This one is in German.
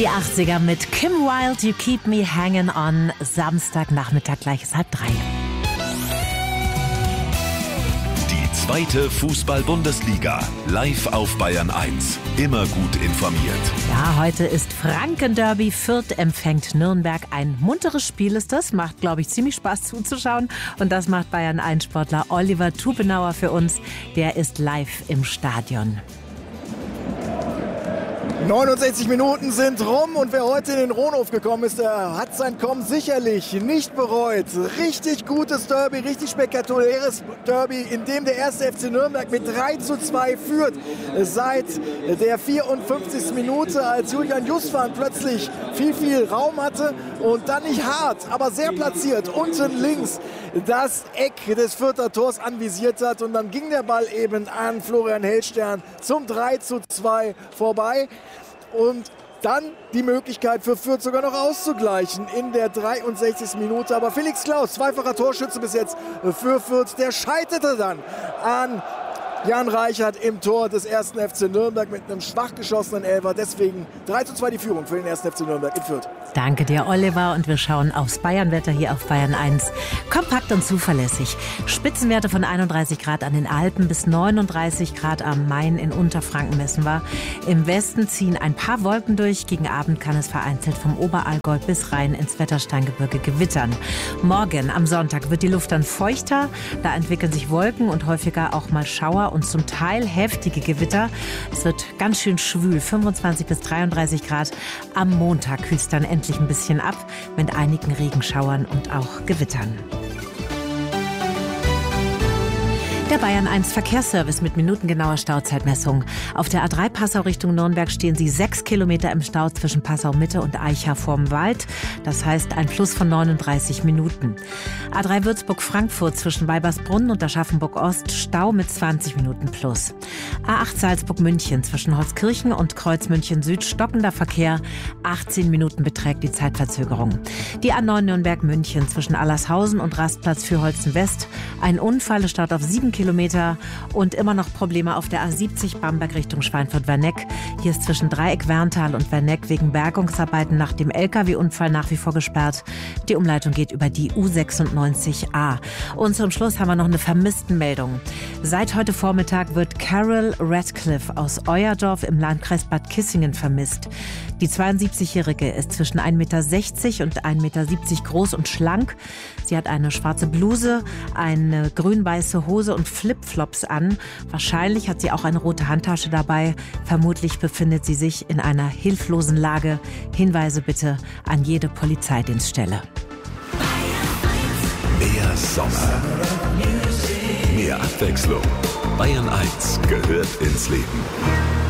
Die 80er mit Kim Wilde, You Keep Me Hanging On. Samstagnachmittag, gleich 2:30. Die zweite Fußball-Bundesliga, live auf Bayern 1. Immer gut informiert. Ja, heute ist Franken-Derby. Fürth empfängt Nürnberg. Ein munteres Spiel ist das. Macht, glaube ich, ziemlich Spaß zuzuschauen. Und das macht Bayern 1-Sportler Oliver Tupenauer für uns. Der ist live im Stadion. 69 Minuten sind rum und wer heute in den Rohnhof gekommen ist, der hat sein Kommen sicherlich nicht bereut. Richtig gutes Derby, richtig spektakuläres Derby, in dem der erste FC Nürnberg mit 3:2 führt. Seit der 54. Minute, als Julian Justwan plötzlich viel Raum hatte und dann nicht hart, aber sehr platziert, unten links das Eck des Fürther Tors anvisiert hat. Und dann ging der Ball eben an Florian Hellstern zum 3:2 vorbei. Und dann die Möglichkeit für Fürth sogar noch auszugleichen in der 63. Minute. Aber Felix Klaus, zweifacher Torschütze bis jetzt für Fürth, der scheiterte dann an Jan Reichert im Tor des ersten FC Nürnberg mit einem schwach geschossenen Elfer. Deswegen 3:2 die Führung für den ersten FC Nürnberg in Fürth. Danke dir, Oliver. Und wir schauen aufs Bayernwetter hier auf Bayern 1. Kompakt und zuverlässig. Spitzenwerte von 31 Grad an den Alpen bis 39 Grad am Main in Unterfranken messen wir. Im Westen ziehen ein paar Wolken durch. Gegen Abend kann es vereinzelt vom Oberallgäu bis rein ins Wettersteingebirge gewittern. Morgen am Sonntag wird die Luft dann feuchter. Da entwickeln sich Wolken und häufiger auch mal Schauer und zum Teil heftige Gewitter. Es wird ganz schön schwül, 25 bis 33 Grad. Am Montag kühlt es dann endlich ein bisschen ab mit einigen Regenschauern und auch Gewittern. Der Bayern 1 Verkehrsservice mit minutengenauer Stauzeitmessung. Auf der A3 Passau Richtung Nürnberg stehen Sie 6 Kilometer im Stau zwischen Passau Mitte und Eicha vorm Wald. Das heißt ein Plus von 39 Minuten. A3 Würzburg-Frankfurt zwischen Weibersbrunn und Aschaffenburg Ost Stau mit 20 Minuten plus. A8 Salzburg-München zwischen Holzkirchen und Kreuz München Süd stockender Verkehr. 18 Minuten beträgt die Zeitverzögerung. Die A9 Nürnberg-München zwischen Allershausen und Rastplatz für Holzen West. Ein Unfall, staut auf 7 Kilometer und immer noch Probleme auf der A70 Bamberg Richtung Schweinfurt-Werneck. Hier ist zwischen Dreieck-Werntal und Werneck wegen Bergungsarbeiten nach dem LKW-Unfall nach wie vor gesperrt. Die Umleitung geht über die U96A. Und zum Schluss haben wir noch eine Vermisstenmeldung. Seit heute Vormittag wird Carol Radcliffe aus Euerdorf im Landkreis Bad Kissingen vermisst. Die 72-Jährige ist zwischen 1,60 Meter und 1,70 Meter groß und schlank. Sie hat eine schwarze Bluse, eine grün-weiße Hose und Flipflops an. Wahrscheinlich hat sie auch eine rote Handtasche dabei. Vermutlich befindet sie sich in einer hilflosen Lage. Hinweise bitte an jede Polizeidienststelle. Mehr Sommer, mehr Abwechslung. Bayern 1 gehört ins Leben.